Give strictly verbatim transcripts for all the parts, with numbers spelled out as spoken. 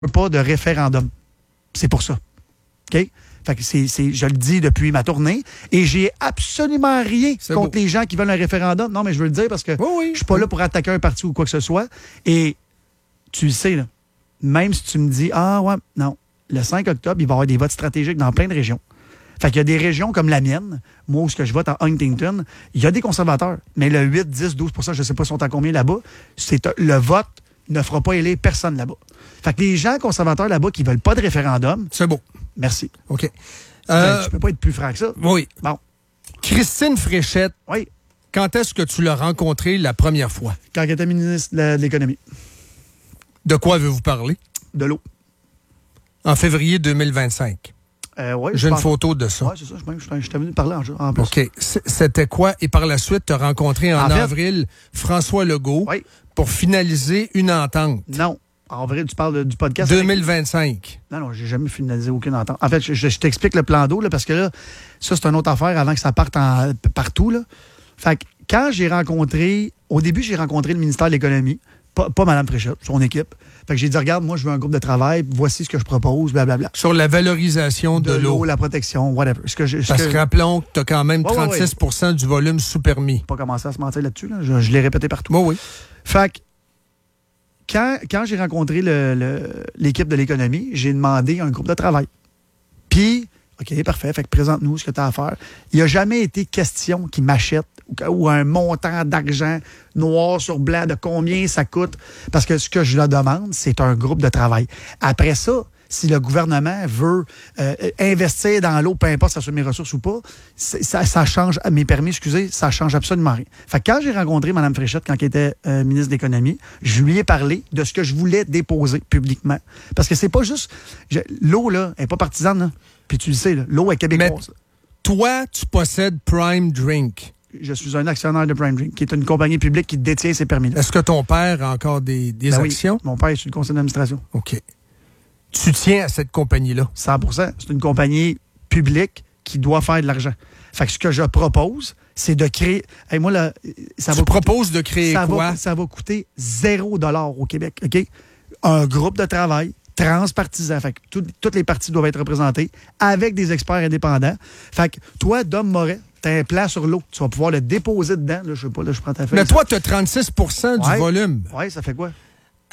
pas de référendum. C'est pour ça. OK? Fait que c'est, c'est, je le dis depuis ma tournée et j'ai absolument rien c'est contre beau. les gens qui veulent un référendum. Non, mais je veux le dire parce que oui, oui. je suis pas là pour attaquer un parti ou quoi que ce soit. Et tu le sais, là, même si tu me dis, ah ouais, non, le cinq octobre, il va y avoir des votes stratégiques dans plein de régions. Fait qu'il y a des régions comme la mienne, moi où ce que je vote en Huntington, il y a des conservateurs, mais le huit, dix, douze pour cent, je ne sais pas sont à combien là-bas, c'est le vote ne fera pas élire personne là-bas. Fait que les gens conservateurs là-bas qui veulent pas de référendum... C'est beau. Merci. OK. Euh, Euh, tu peux pas être plus franc que ça. Oui. Bon. Christine Fréchette, Oui. quand est-ce que tu l'as rencontrée la première fois? Quand elle était ministre de l'économie. De quoi avez-vous parlé? De l'eau. En février deux mille vingt-cinq. Euh, ouais, J'ai une pense... photo de ça. Oui, c'est ça. Je, je, je t'ai venu parler en, en plus. OK. C'était quoi? Et par la suite, tu as rencontré en, en fait, avril François Legault oui. pour finaliser une entente. Non. En vrai, tu parles de, du podcast. deux mille vingt-cinq. Non, non, j'ai jamais finalisé aucune entente. En fait, je, je, je t'explique le plan d'eau, là, parce que là, ça, c'est une autre affaire avant que ça parte en, partout, là. Fait que quand j'ai rencontré, au début, j'ai rencontré le ministère de l'Économie, pas, pas Mme Fréchette, son équipe. Fait que j'ai dit, regarde, moi, je veux un groupe de travail, voici ce que je propose, blablabla. Sur la valorisation de, de l'eau. l'eau, la protection, whatever. Ce que je, ce Parce que... que rappelons que tu as quand même ouais, trente-six pour cent ouais, ouais. du volume sous permis. Pas commencé à se mentir là-dessus, là. Je, je l'ai répété partout. Oui, oui. Fait que quand, quand j'ai rencontré le, le, l'équipe de l'économie, j'ai demandé un groupe de travail. Puis, OK, parfait, fait que présente-nous ce que tu as à faire. Il n'y a jamais été question qu'ils m'achètent ou, ou un montant d'argent noir sur blanc de combien ça coûte. Parce que ce que je leur demande, c'est un groupe de travail. Après ça, si le gouvernement veut euh, investir dans l'eau, peu importe si ça soit mes ressources ou pas, ça, ça change, mes permis, excusez, ça change absolument rien. Fait que quand j'ai rencontré Mme Fréchette, quand elle était euh, ministre de l'Économie, je lui ai parlé de ce que je voulais déposer publiquement. Parce que c'est pas juste... Je, l'eau, là, elle n'est pas partisane, là. Puis tu le sais, là, l'eau est québécoise. Mais toi, tu possèdes Prime Drink. Je suis un actionnaire de Prime Drink, qui est une compagnie publique qui détient ces permis-là. Est-ce que ton père a encore des, des ben actions? Oui, mon père est sur le conseil d'administration. OK. Tu tiens à cette compagnie-là? cent pour cent. C'est une compagnie publique qui doit faire de l'argent. Fait que ce que je propose, c'est de créer... Hey, moi, là, ça tu va proposes coûter, de créer ça quoi? Va, ça va coûter zéro dollar au Québec, OK? Un groupe de travail transpartisan. Fait que tout, toutes les parties doivent être représentées avec des experts indépendants. Fait que toi, Dom Moret, tu as un plan sur l'eau. Tu vas pouvoir le déposer dedans. Là, je sais pas, là, je prends ta feuille. Mais toi, tu as trente-six pour cent ouais. du volume. Oui, ça fait quoi?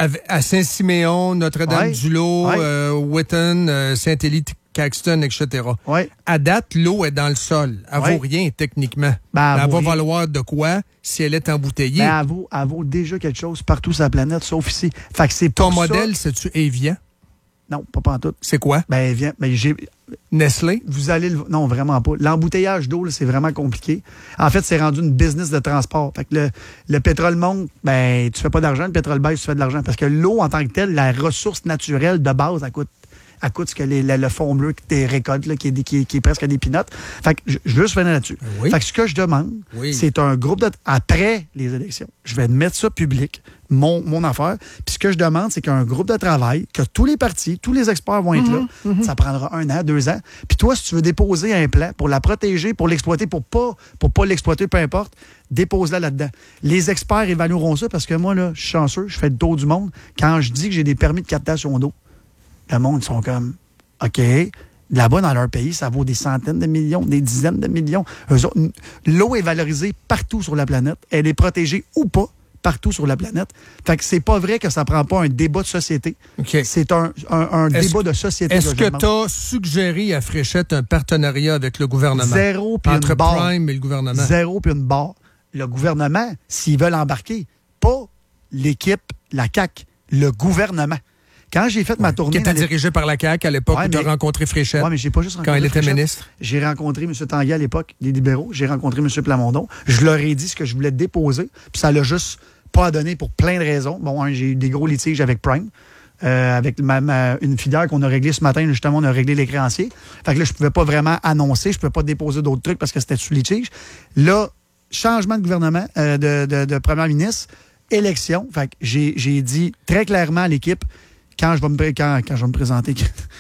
À Saint-Siméon, Notre-Dame-du-Lot, ouais. euh, Whitton, euh, Saint-Élie, Caxton, et cetera. Ouais. À date, l'eau est dans le sol. Elle ouais. vaut rien, techniquement. Ben, elle, elle va rien. valoir de quoi si elle est embouteillée? Ben, elle, vaut, elle vaut déjà quelque chose partout sur la planète, sauf ici. Fait que c'est Ton pour modèle, ça... c'est-tu Evian? Non, pas pantoute. C'est quoi? Ben, Evian. Ben, j'ai... Nestlé? Vous allez le... Non, vraiment pas. L'embouteillage d'eau, là, c'est vraiment compliqué. En fait, c'est rendu une business de transport. Fait que le, le pétrole monte, ben, tu fais pas d'argent. Le pétrole baisse, tu fais de l'argent. Parce que l'eau, en tant que telle, la ressource naturelle de base, elle coûte, elle coûte ce que les, le, le fond bleu que tu récoltes, là, qui, est, qui, qui est presque des pinottes. Fait que je, je veux juste finir là-dessus. Oui. Fait que ce que je demande, oui. c'est un groupe de... Après les élections, je vais mettre ça public, mon, mon affaire. Puis ce que je demande, c'est qu'un groupe de travail, que tous les partis, tous les experts vont être mm-hmm, là. Mm-hmm. Ça prendra un an, deux ans. Puis toi, si tu veux déposer un plan pour la protéger, pour l'exploiter, pour pas, pour pas l'exploiter, peu importe, dépose-la là-dedans. Les experts évalueront ça parce que moi, là, je suis chanceux, je fais le tour du monde. Quand je dis que j'ai des permis de captation d'eau, le monde, ils sont comme, OK, là-bas, dans leur pays, ça vaut des centaines de millions, des dizaines de millions. Eux autres, l'eau est valorisée partout sur la planète. Elle est protégée ou pas partout sur la planète. Fait que c'est pas vrai que ça prend pas un débat de société. Okay. C'est un, un, un débat de société. Est-ce que tu as suggéré à Fréchette un partenariat avec le gouvernement? Zéro puis entre une barre. Prime et le gouvernement. Zéro puis une barre. Le gouvernement, s'ils veulent embarquer, pas l'équipe, la C A Q, le gouvernement. Quand j'ai fait ouais, ma tournée... Qui était dirigée par la C A Q à l'époque ouais, où tu as rencontré Fréchette. Oui, mais j'ai pas juste rencontré quand elle était Fréchette. ministre. J'ai rencontré M. Tanguay à l'époque, des libéraux. J'ai rencontré M. Plamondon. Je leur ai dit ce que je voulais déposer. Puis ça l'a juste pas donné pour plein de raisons. Bon, hein, j'ai eu des gros litiges avec Prime. Euh, avec ma, ma, une filière qu'on a réglée ce matin, justement, on a réglé les créanciers. Fait que là, je pouvais pas vraiment annoncer. Je pouvais pas déposer d'autres trucs parce que c'était sous litige. Là, changement de gouvernement, euh, de, de, de premier ministre, élection. Fait que j'ai, j'ai dit très clairement à l'équipe, Quand je, vais me, quand, quand je vais me présenter.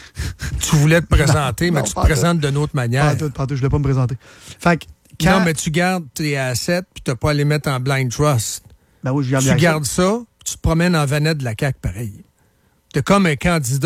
Tu voulais te présenter, non, mais non, tu te présentes d'une autre manière. Pas tout, pas tout, je ne voulais pas me présenter. Fait que quand... Non, mais tu gardes tes assets puis tu n'as pas à les mettre en blind trust. Ben oui, je garde tu gardes ça, tu te promènes en vanette de la C A Q pareil. de comme un candidat